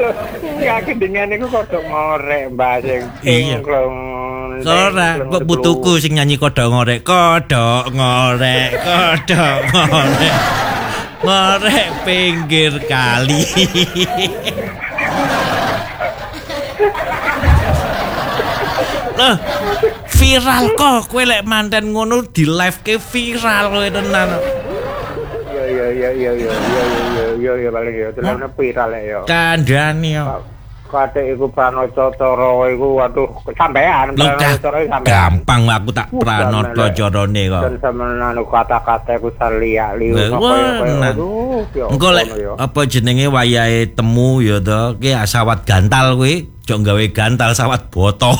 Enggak kedingan iku kodok ngorek Mbak sing ingklong. Ora, kok putuku sing nyanyi kodok ngorek. Kodok ngorek, kodok ngorek. Ngorek pinggir kali. Loh, viral kok kowe lek manten ngono di live ke viral kowe tenan. Iya paling ya tenan viral ya. Kandhane yo. Katik iku Pranoto Coro iku waduh sampean Pranoto Coro sampean. Gampang aku tak Pranoto Corone kok. Dan sampean kata-kata iku saliak liu aduh. Engko lek apa jenenge wayahe temu ya to, ki sawat gantal kuwi, jok gawe gantal sawat boto.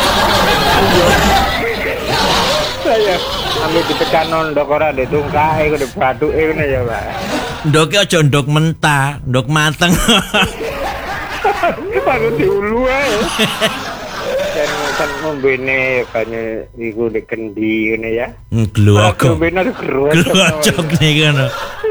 Saya ambil ditekan ndok ora ditungkae kudu bathuke ngene ya, Pak. Ndoke aja ndok mentah, ndok mateng. Baru diulu ae. Kan ngombene banyak iku nek kendi ngene ya. Glogok. Ngombene glogok nih ngono.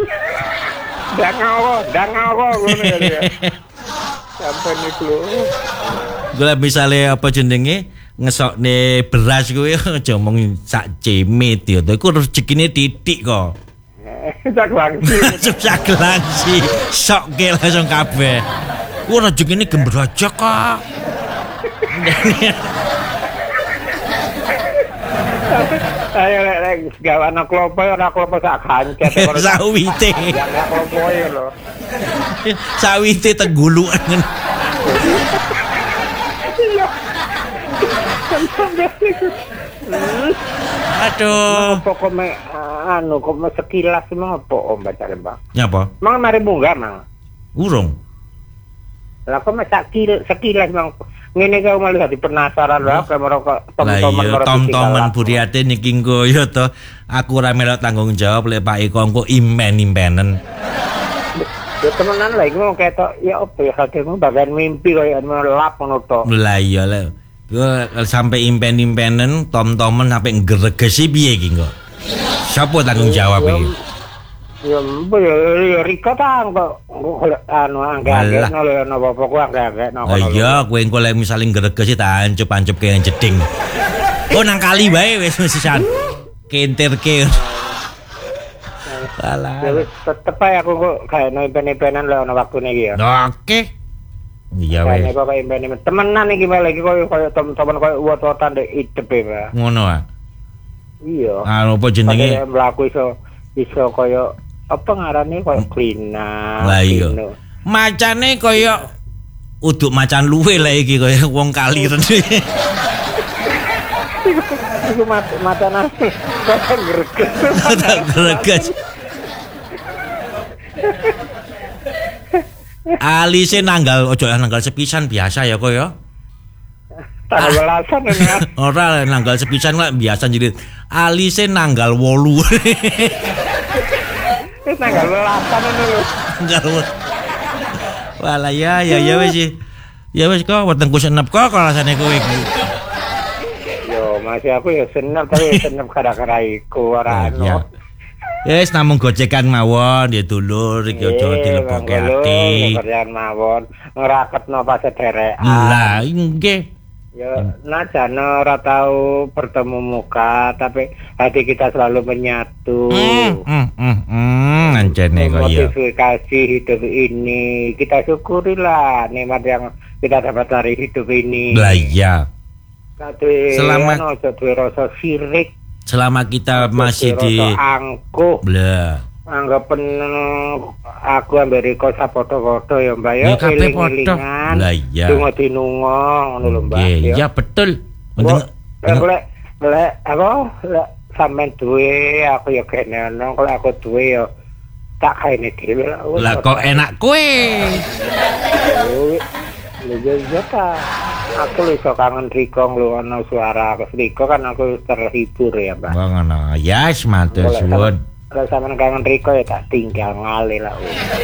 Dangawo ngono ya. Sampai niku. Gue misale apa jenenge ngesokne beras kuwi aja omong sak cemit ya. Iku rezekine titik kok. Sak langsi. Sokke langsung kabeh. Ku rezekine gembrojok kok. Ayo lek gawe anak klopo ora klopo sak gancet kok. Sawite. Ya klopo lho. Sawite tenggulukan. Aduh. Pokoknya anu kok sekilas mah apa om baca Bang? Nyapa? Mang mari munggah mang. Urung. Lah kok sekilas mang ngene kok malah dadi penasaran lho merokok tom-toman Buriate niki engko ya to. Aku ora melok tanggung jawab lek Pak Iko engko impen-impenen. Ya temenan lha iku ketok ya opo ya hakemu bagian mimpi koyo melap ngono to. Lah iya lho. Sampai impen-impenen tom-toman sampai ngregesi piye iki kok. Siapa tanggung jawab iki? Ya Rika ta kok anu anggek-anggekno lho napa kok anggek-anggekno. Iya, kowe engko lek misale ngregesi tak ancup-ancup ke jeding. Oh nang kali bae wis sisan. Kentirke. Alah. Ya wis tetep ae aku kok gawe impen-impenan lho ana waktune iki ya. Oke. Iya wes. Kok impen temenan iki malah iki koyo temen-temen koyo wot-wotan ndek idep e, Pak. Ngono ah. Iya. Anu apa jenenge? Mlaku iso koyo apa ngarane koyo klina. Lah iya. Macane koyo uduk macan luwe lah iki koyo wong kali rene. Iku macan kok greges. Alise nanggal ojo nanggal sepisan biasa ya kok ya. Tanggal belasan ya. Ora nanggal sepisan kok biasa jadi alise nanggal 8. Wis nanggal belasan ngono lho. Nanggal. Walah ya wis. Ya wis kok wetengku senep kok rasane kowe iki. Yo masih aku ya senep tapi senep gara-gara iku ora anu. Yes, namung gocekan mawon ya dulur iki aja dilebokke ati. Gocekan mawon ngraketno pas sederekan. Lah nggih. Ya najan ora tahu bertemu muka tapi hati kita selalu menyatu. Ancene kok ya. Modifikasi hidup ini kita syukurilah nikmat yang kita dapat dari hidup ini. Lah iya. Selama rasa sirik. Selama kita masih di angkuh. Blah. Anggapen aku ambek Riko foto-foto ya Mbak ya eling-elingan. Lah iya. Dungo dinungo ngono lho Mbak. Iya betul. Lek sampean duwe aku ya kene ono kalau aku duwe ya tak kaene dhewe lah kok enak kowe. Lha ta. Aku iso kangen Riko ngono suara Riko kan aku terhibur ya Mbak. Wah ngono. Ya matur suwun. Kalau sampean kangen Riko ya tak tinggal ngale lah.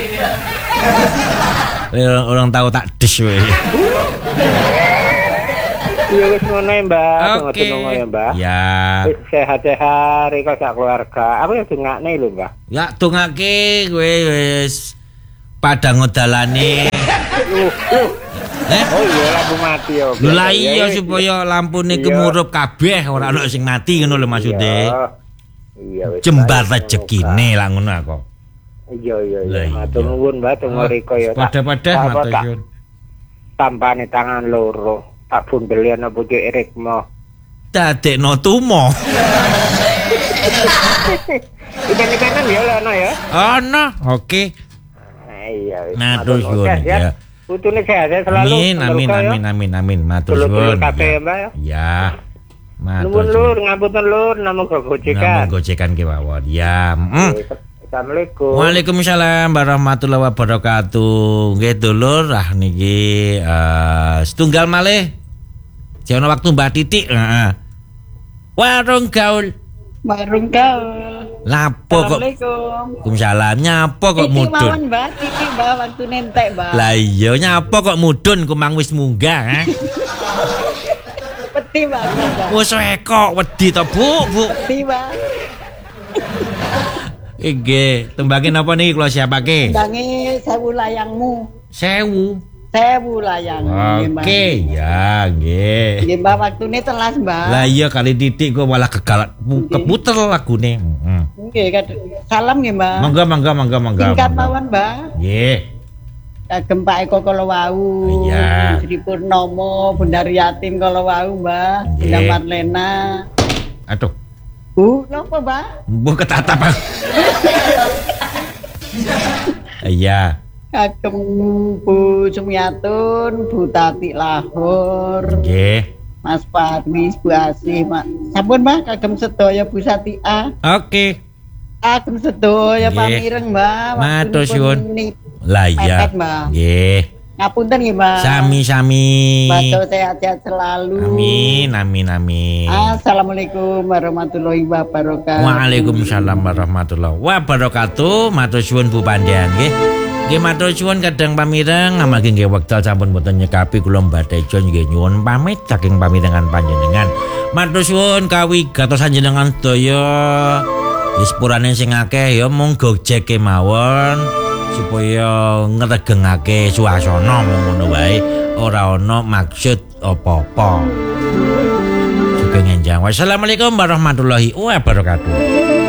Orang tahu tak des we. Iya wis ngono ya Mbak, oke ya Mbak. Ya. Wis sehat-sehat Riko sak keluarga. Aku ya dongakne lho Mbak. Ya dongake kowe wis padang ngedalane. Oh iya lampu mati ya. Lho lah iya supaya lampune kemurup kabeh ora ana sing mati ngono lho maksude. Iya wis. Jembar rezekine lah ngono aku. Iya. Matur nuwun Mbak tunggu riko ya. Padha-padha matur nuwun. Tampane tangan loro. Tak bundeli ana pucuk irikmo. Dadekno tumo. Ikan-ikanan ya ana ya. Ana, oke. Iya. Matur nuwun ya. Putune sehat selalu. Amin. Matur nuwun. Ya. Nuwun lur, ngapunten lur, namung gojekan. Namung gojekan ki mawon. Ya. Assalamualaikum. Waalaikumsalam warahmatullahi wabarakatuh. Nggih dulur, niki setunggal malih. Jono waktu Mbak Titik, Warung gaul. Lapo kok? Waalaikumsalam. Nyapa kok mudun? Titi mawon Mbak, Titi Mbak waktu nentek Mbak. Lah iya nyapa kok mudun kumang wis munggah, Peti Mbak. Wes kok wedi to, Bu. Peti Mbak. Nggih, tembangin apa niki kula siapake? Tembangi 1000 layangmu. 1000. 1000 layang. Oke, ya nggih. Nggih Mbak waktune telas Mbak. Lah iya kali Titik kok malah keputer lagune. Nggih, salam nggih Mbak. Mangga. Singkat mawon Mbak. Nggih. Kagem Pak Eko kala wau. Iya. Sri Purnomo, Bundar Yatim kala wau Mbak. Bunda Marlena. Aduh. Bu, napa Mbak? Bu ketatap. Iya. Kagem Bu Sumiatun, Bu Tati Lahor. Nggih. Mas Parwis, Bu Asih, Mak. Sampun Mbak, kagem sedaya Bu Satia. Oke. Kagem sedaya pamireng Mbak. Matur suwun. Lah iya. Nggih. Ngapunten nggih Mbak. Sami-sami. Matur sehat-sehat selalu. Amin. Assalamualaikum warahmatullahi wabarakatuh. Waalaikumsalam warahmatullahi wabarakatuh. Matur suwun Bu Pandian nggih. Nggih matur suwun kadang pamireng amargi nggih wekdal sampun boten nyekapi kula badhe nggih nyuwun pamit saking pamirengan panjenengan. Matur suwun kawigatosan jenengan sedaya. Wis purane sing akeh ya mung gojeke mawon supaya ngregengake suasana ngono wae, ora ana maksud apa-apa. Sugeng enjang. Wassalamualaikum warahmatullahi wabarakatuh.